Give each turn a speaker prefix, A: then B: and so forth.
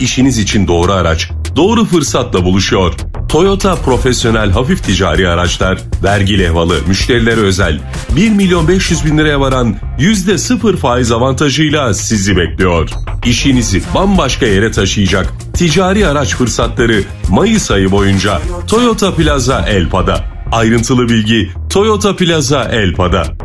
A: İşiniz için doğru araç, doğru fırsatla buluşuyor. Toyota profesyonel hafif ticari araçlar, vergi levhalı, müşterilere özel 1.500.000 liraya varan %0 faiz avantajıyla sizi bekliyor. İşinizi bambaşka yere taşıyacak ticari araç fırsatları Mayıs ayı boyunca Toyota Plaza Elpa'da. Ayrıntılı bilgi Toyota Plaza Elpa'da.